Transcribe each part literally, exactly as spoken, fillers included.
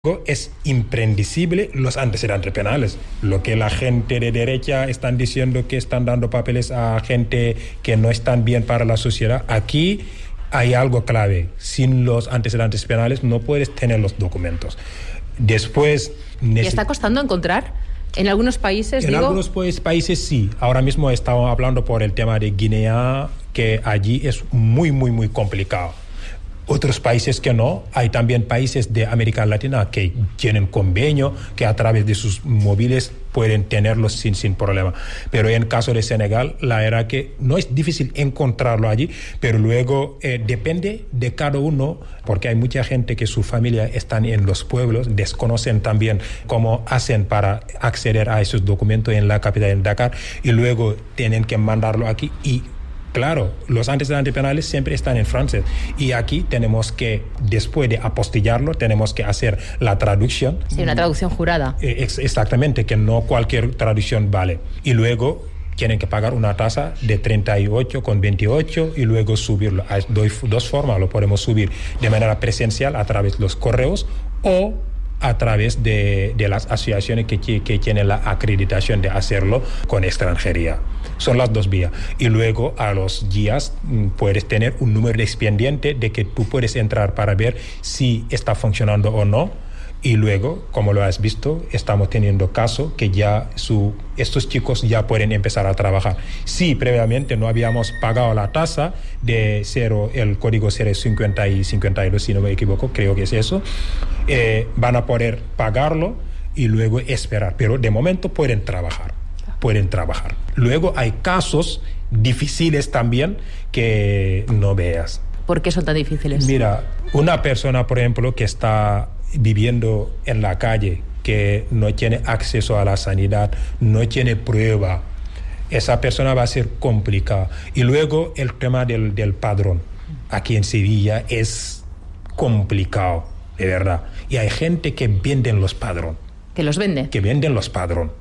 Es imprescindible los antecedentes penales. Lo que la gente de derecha están diciendo que están dando papeles a gente que no están bien para la sociedad, aquí hay algo clave. Sin los antecedentes penales no puedes tener los documentos. Después... ¿Y está costando encontrar? En algunos países, En digo... algunos pues, países sí. Ahora mismo estamos hablando por el tema de Guinea, que allí es muy, muy, muy complicado. Otros países que no, hay también países de América Latina que tienen convenio, que a través de sus móviles pueden tenerlos sin, sin problema. Pero en caso de Senegal, la verdad que no es difícil encontrarlo allí, pero luego eh, depende de cada uno, porque hay mucha gente que su familia están en los pueblos, desconocen también cómo hacen para acceder a esos documentos en la capital, en Dakar, y luego tienen que mandarlo aquí y... Claro, los antecedentes penales siempre están en francés y aquí tenemos que, después de apostillarlo, tenemos que hacer la traducción. Sí, una traducción jurada. Eh, ex- exactamente, que no cualquier traducción vale. Y luego tienen que pagar una tasa de treinta y ocho con veintiocho y luego subirlo. Hay dos, dos formas, lo podemos subir de manera presencial a través de los correos o a través de, de las asociaciones que, que tienen la acreditación de hacerlo con extranjería. Son las dos vías. Y luego a los días mm, puedes tener un número de expediente de que tú puedes entrar para ver si está funcionando o no. Y luego, como lo has visto, estamos teniendo caso que ya su, estos chicos ya pueden empezar a trabajar. Si previamente no habíamos pagado la tasa de cero, el código cero cincuenta y cincuenta y dos, si no me equivoco, creo que es eso, eh, van a poder pagarlo y luego esperar. Pero de momento pueden trabajar, pueden trabajar. Luego hay casos difíciles también que no veas. ¿Por qué son tan difíciles? Mira, una persona, por ejemplo, que está viviendo en la calle, que no tiene acceso a la sanidad, no tiene prueba, esa persona va a ser complicada. Y luego el tema del, del padrón. Aquí en Sevilla es complicado, de verdad. Y hay gente que venden los padrón. ¿Que los vende? Que venden los padrón.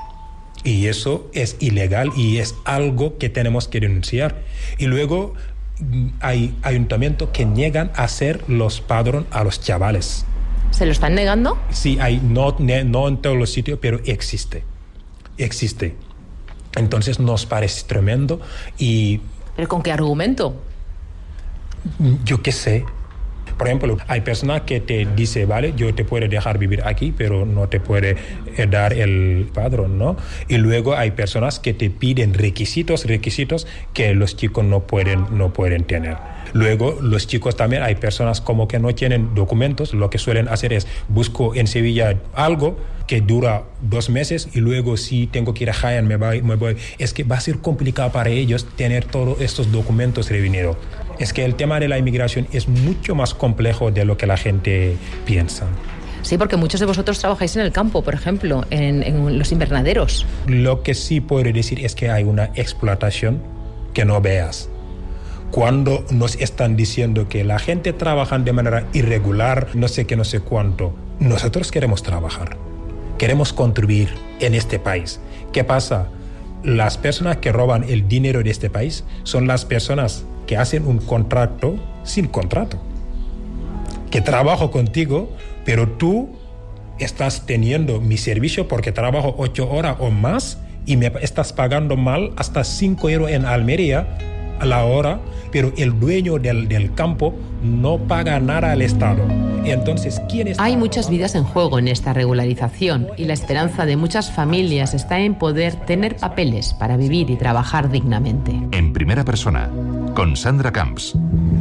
Y eso es ilegal y es algo que tenemos que denunciar. Y luego hay ayuntamientos que niegan a hacer los padrón a los chavales. ¿Se lo están negando? Sí, hay, no, no en todos los sitios, pero existe. Existe. Entonces nos parece tremendo y... ¿Pero con qué argumento? Yo qué sé. Por ejemplo, hay personas que te dicen, vale, yo te puedo dejar vivir aquí, pero no te puede eh, dar el padrón, ¿no? Y luego hay personas que te piden requisitos, requisitos que los chicos no pueden, no pueden tener. Luego, los chicos también, hay personas como que no tienen documentos, lo que suelen hacer es, busco en Sevilla algo que dura dos meses y luego si tengo que ir a Jaén, me voy, me voy. Es que va a ser complicado para ellos tener todos estos documentos reunidos. Es que el tema de la inmigración es mucho más complejo de lo que la gente piensa. Sí, porque muchos de vosotros trabajáis en el campo, por ejemplo, en, en los invernaderos. Lo que sí puedo decir es que hay una explotación que no veas. Cuando nos están diciendo que la gente trabaja de manera irregular, no sé qué, no sé cuánto, nosotros queremos trabajar, queremos contribuir en este país. ¿Qué pasa? Las personas que roban el dinero de este país son las personas que hacen un contrato sin contrato. Que trabajo contigo, pero tú estás teniendo mi servicio porque trabajo ocho horas o más y me estás pagando mal hasta cinco euros en Almería a la hora, pero el dueño del, del campo no paga nada al Estado. Entonces, ¿quién está? Hay muchas vidas en juego en esta regularización y la esperanza de muchas familias está en poder tener papeles para vivir y trabajar dignamente. En primera persona, con Sandra Camps.